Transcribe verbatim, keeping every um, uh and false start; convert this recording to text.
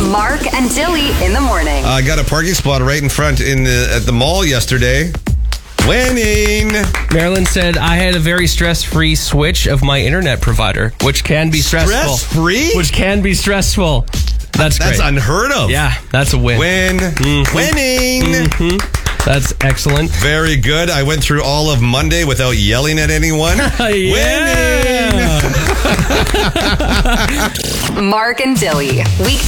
Mark and Dilly in the morning. I got a parking spot right in front in the, at the mall yesterday. Winning. Marilyn said, I had a very stress-free switch of my internet provider, which can be stressful. Stress-free? Which can be stressful. That's That's great. unheard of. Yeah, that's a win. Win. Mm-hmm. Winning. Mm-hmm. That's excellent. Very good. I went through all of Monday without yelling at anyone. Yeah. Winning. Mark and Dilly. Week